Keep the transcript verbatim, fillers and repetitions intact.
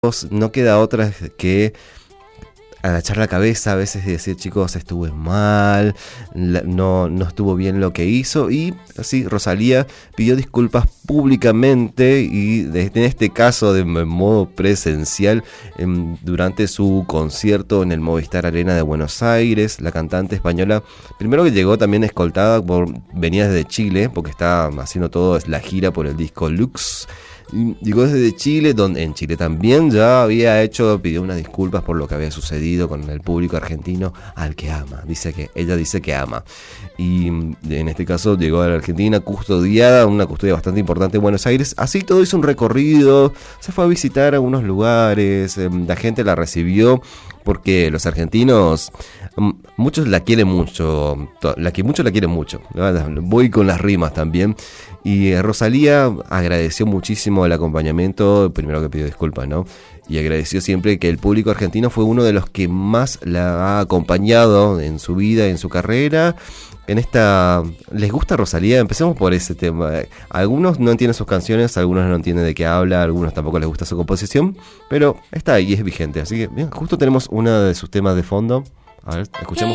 no queda otra que agachar la cabeza a veces y decir, chicos, estuve mal, no, no estuvo bien lo que hizo. Y así Rosalía pidió disculpas públicamente y en este caso de modo presencial en, durante su concierto en el Movistar Arena de Buenos Aires. La cantante española, primero que llegó también escoltada por, venía desde Chile porque está haciendo toda la gira por el disco Lux. Llegó desde Chile, donde en Chile también ya había hecho, pidió unas disculpas por lo que había sucedido con el público argentino al que ama. Dice que ella dice que ama. Y en este caso llegó a la Argentina custodiada, una custodia bastante importante en Buenos Aires. Así todo hizo un recorrido, se fue a visitar algunos lugares, la gente la recibió porque los argentinos, muchos la quieren mucho, la que muchos la quieren mucho. Voy con las rimas también. Y Rosalía agradeció muchísimo el acompañamiento, primero que pidió disculpas, ¿no? Y agradeció siempre que el público argentino fue uno de los que más la ha acompañado en su vida, en su carrera. En esta, ¿les gusta Rosalía? Empecemos por ese tema. Algunos no entienden sus canciones, algunos no entienden de qué habla, algunos tampoco les gusta su composición, pero está ahí, es vigente. Así que, bien, justo tenemos uno de sus temas de fondo. A ver, escuchemos.